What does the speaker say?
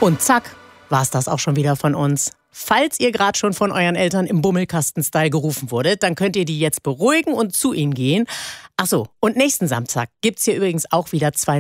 Und zack, war's das auch schon wieder von uns. Falls ihr gerade schon von euren Eltern im Bummelkasten-Style gerufen wurdet, dann könnt ihr die jetzt beruhigen und zu ihnen gehen. Ach so, und nächsten Samstag gibt's hier übrigens auch wieder 2